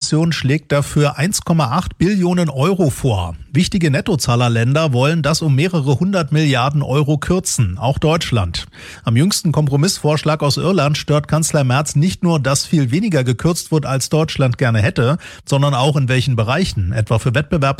EU-Kommission schlägt dafür 1,8 Billionen Euro vor. Wichtige Nettozahlerländer wollen das um mehrere 100 Milliarden Euro kürzen, auch Deutschland. Am jüngsten Kompromissvorschlag aus Irland stört Kanzler Merz nicht nur, dass viel weniger gekürzt wird, als Deutschland gerne hätte, sondern auch in welchen Bereichen, etwa für